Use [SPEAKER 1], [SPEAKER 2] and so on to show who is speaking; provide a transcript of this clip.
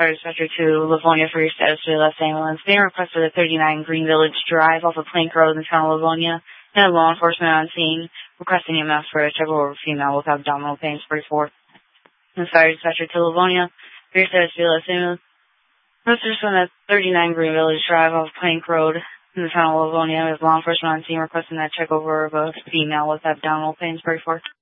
[SPEAKER 1] Fire dispatcher to Livonia for your status to the left ambulance. Being requested at 39 Green Village Drive off of Plank Road in town of Livonia. And law enforcement on scene requesting EMS for a check over female with abdominal pain, 44. And fire dispatcher to Livonia for your status to the left ambulance. Person at 39 Green Village Drive off Plank Road in the town of Livonia with law enforcement on scene requesting that check over of a female with abdominal pain, 44.